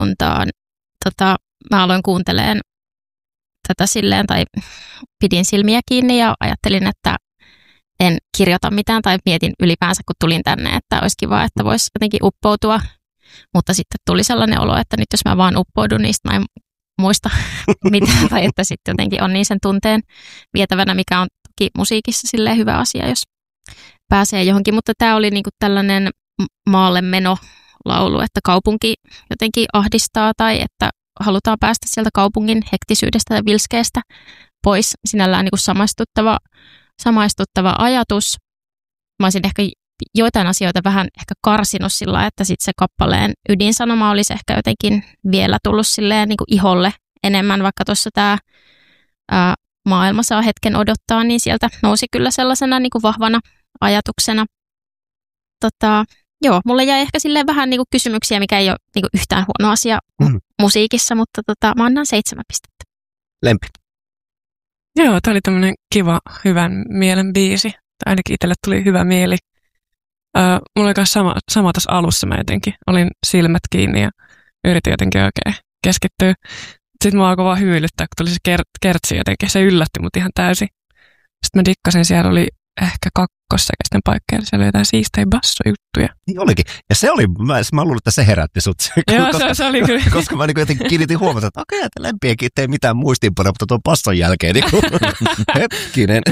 paikkakuntaan. Mä aloin kuuntelemaan tätä silleen, tai pidin silmiä kiinni ja ajattelin, että en kirjoita mitään, tai mietin ylipäänsä, kun tulin tänne, että olisi kiva, että voisi jotenkin uppoutua. Mutta sitten tuli sellainen olo, että nyt jos mä vaan uppoudun, niin mä en muista mitään, tai että sitten jotenkin on niin sen tunteen vietävänä, mikä on toki musiikissa silleen hyvä asia, jos pääsee johonkin. Mutta tämä oli niinku tällainen maalle menolaulu, että kaupunki jotenkin ahdistaa, tai että halutaan päästä sieltä kaupungin hektisyydestä ja vilskeestä pois. Sinällään niinku samaistuttava ajatus. Mä olisin ehkä joitain asioita vähän ehkä karsinut sillä, että sitten se kappaleen ydinsanoma olisi ehkä jotenkin vielä tullut silleen niin kuin iholle enemmän, vaikka tuossa tämä maailma saa hetken odottaa, niin sieltä nousi kyllä sellaisena niin kuin vahvana ajatuksena. Joo, mulle jäi ehkä silleen vähän niin kuin kysymyksiä, mikä ei ole niin kuin yhtään huono asia musiikissa, mutta mä annan 7 pistettä. Lempi. Joo, tämä oli tämmöinen kiva, hyvän mielen biisi. Ainakin itselle tuli hyvä mieli. Mulla oli myös sama tässä alussa, mä jotenkin olin silmät kiinni ja yritin jotenkin oikein keskittyä. Sitten mua alkoi vaan hymyilyttää, kun tuli se kertsi jotenkin, se yllätti mut ihan täysin. Sitten mä dikkasin, siellä oli ehkä kakkossäkeisten paikkeilla, siellä oli jotain siistejä bassojuttuja. Niin olikin. Ja se oli, mä luulen, että se herätti sut. Joo, se oli kyllä. Koska mä jotenkin kiinnitin huomata, että okei, että Lempiäkin ei mitään muistiinpanoja, mutta tuon basson jälkeen, niin hetkinen.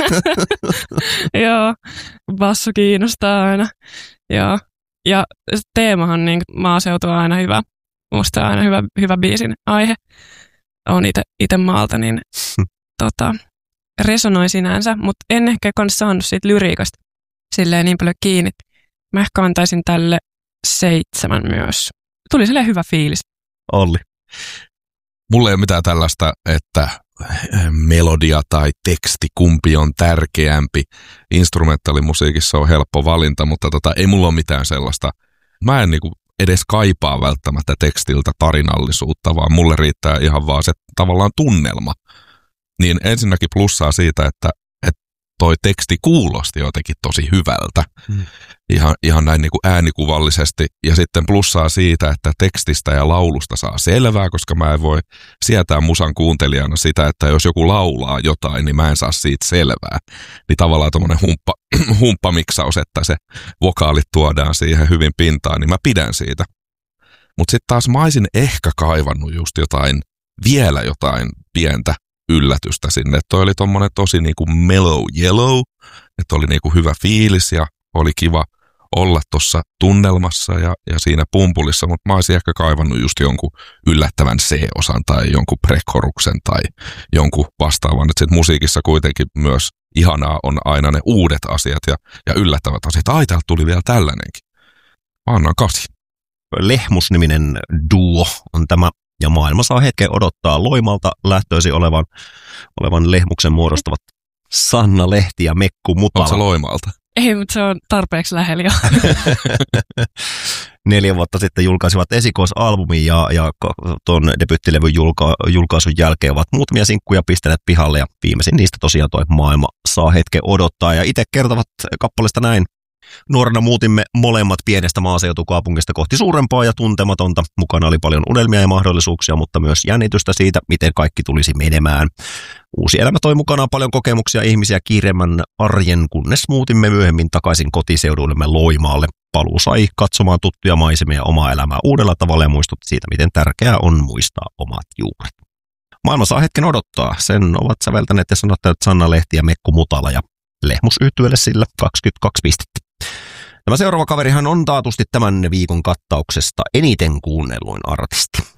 Joo, basso kiinnostaa aina. Joo. Ja teemahan niin maaseutu on aina hyvä. Musta on aina hyvä biisin aihe. On itse maalta, niin resonoi sinänsä, mutta en ehkä saanut siitä lyriikasta silleen niin paljon kiinni. Mä ehkä antaisin tälle 7 myös. Tuli silleen hyvä fiilis. Olli. Mulla ei ole mitään tällaista, että melodia tai teksti, kumpi on tärkeämpi. Instrumentaalimusiikissa on helppo valinta, mutta ei mulla ole mitään sellaista. Mä en niinku edes kaipaa välttämättä tekstiltä tarinallisuutta, vaan mulle riittää ihan vaan se tavallaan tunnelma. Niin ensinnäkin plussaa siitä, että toi teksti kuulosti jotenkin tosi hyvältä. Ihan näin niin kuin äänikuvallisesti. Ja sitten plussaa siitä, että tekstistä ja laulusta saa selvää, koska mä en voi sietää musan kuuntelijana sitä, että jos joku laulaa jotain, niin mä en saa siitä selvää. Niin tavallaan tommonen humppamiksaus, että se vokaalit tuodaan siihen hyvin pintaan, niin mä pidän siitä. Mutta sitten taas mä olisin ehkä kaivannut just vielä jotain pientä yllätystä sinne. Toi oli tommonen tosi niinku mellow yellow, että oli niinku hyvä fiilis ja oli kiva olla tuossa tunnelmassa ja siinä pumpulissa, mutta mä olisin ehkä kaivannut just jonkun yllättävän C-osan tai jonkun prekoruksen tai jonkun vastaavan. Että sit musiikissa kuitenkin myös ihanaa on aina ne uudet asiat ja yllättävät asiat. Ai, täältä tuli vielä tällainenkin. Mä annan 8. Lehmus-niminen duo on tämä. Ja maailma saa hetken odottaa Loimalta lähtöisin olevan Lehmuksen muodostavat Sanna Lehti ja Mekku Mutala. Onko se Loimalta? Ei, mutta se on tarpeeksi lähellä jo. 4 vuotta sitten julkaisivat esikoisalbumin ja tuon debyttilevyn julkaisun jälkeen ovat muutamia sinkkuja pistäneet pihalle ja viimeisin niistä tosiaan toi Maailma saa hetken odottaa. Ja itse kertovat kappaleesta näin. Nuorena muutimme molemmat pienestä maaseutukaupungista kohti suurempaa ja tuntematonta. Mukana oli paljon unelmia ja mahdollisuuksia, mutta myös jännitystä siitä, miten kaikki tulisi menemään. Uusi elämä toi mukanaan paljon kokemuksia ihmisiä kiireemmän arjen, kunnes muutimme myöhemmin takaisin kotiseudullemme Loimaalle. Paluu sai katsomaan tuttuja maisemia ja omaa elämää uudella tavalla ja muistutti siitä, miten tärkeää on muistaa omat juuret. Maailma saa hetken odottaa. Sen ovat säveltäneet ja sanottajat Sanna Lehti ja Mekku Mutala ja Lehmus yhtyeelle sillä 22 pistettä. Tämä seuraava kaverihan on taatusti tämän viikon kattauksesta eniten kuunnelluin artisti.